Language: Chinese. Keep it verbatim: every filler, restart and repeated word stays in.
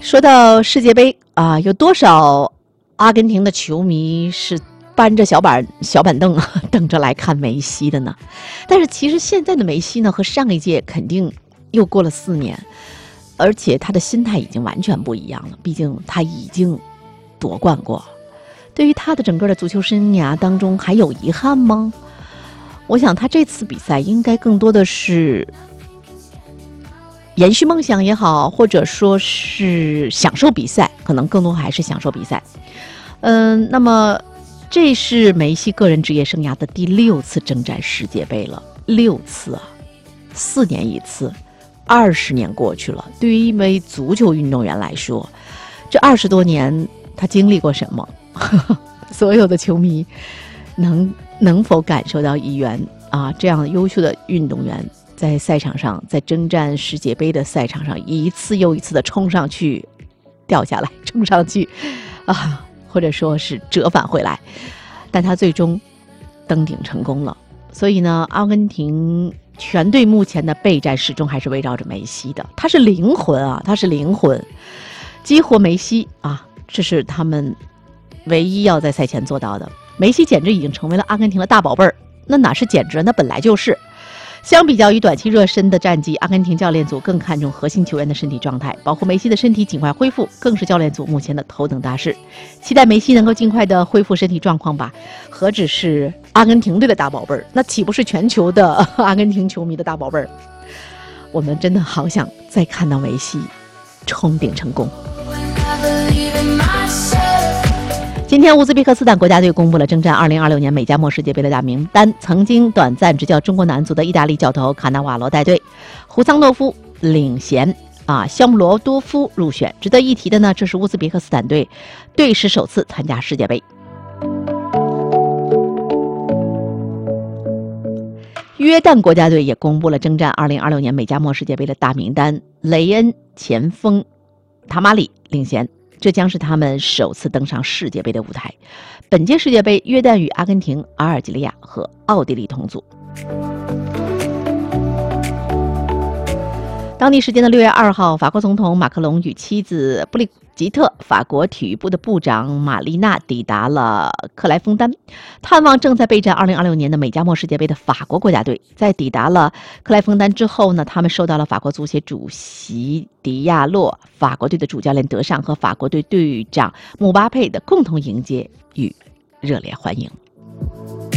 说到世界杯啊，有多少阿根廷的球迷是搬着小板小板凳等着来看梅西的呢？但是其实现在的梅西呢，和上一届肯定又过了四年，而且他的心态已经完全不一样了。毕竟他已经夺冠过，对于他的整个的足球生涯当中还有遗憾吗？我想他这次比赛应该更多的是延续梦想也好，或者说是享受比赛，可能更多还是享受比赛。嗯，那么这是梅西个人职业生涯的第六次征战世界杯了，六次啊，四年一次，二十年过去了。对于一位足球运动员来说，这二十多年他经历过什么？所有的球迷能能否感受到一员啊这样优秀的运动员？在赛场上，在征战世界杯的赛场上，一次又一次的冲上去，掉下来，冲上去，啊，或者说是折返回来，但他最终登顶成功了。所以呢，阿根廷全队目前的备战始终还是围绕着梅西的，他是灵魂啊，他是灵魂，激活梅西啊，这是他们唯一要在赛前做到的。梅西简直已经成为了阿根廷的大宝贝儿，那哪是简直，那本来就是。相比较于短期热身的战绩，阿根廷教练组更看重核心球员的身体状态，保护梅西的身体尽快恢复，更是教练组目前的头等大事。期待梅西能够尽快的恢复身体状况吧。何止是阿根廷队的大宝贝儿，那岂不是全球的阿根廷球迷的大宝贝儿？我们真的好想再看到梅西冲顶成功。今天乌兹别克斯坦国家队公布了征战二零二六年美加墨世界杯的大名单，曾经短暂执教中国男足的意大利教头卡纳瓦罗带队，胡桑诺夫领衔啊，肖姆罗多夫入选。值得一提的呢，这是乌兹别克斯坦队队史首次参加世界杯。约旦国家队也公布了征战二零二六年美加墨世界杯的大名单，雷恩前锋塔马里领衔。这将是他们首次登上世界杯的舞台。本届世界杯，约旦与阿根廷、阿尔及利亚和奥地利同组。当地时间的六月二号，法国总统马克龙与妻子布里吉特、法国体育部的部长玛丽娜抵达了克莱枫丹，探望正在备战二零二六年的美加墨世界杯的法国国家队。在抵达了克莱枫丹之后呢，他们受到了法国足协主席迪亚洛、法国队的主教练德尚和法国队队长姆巴佩的共同迎接与热烈欢迎。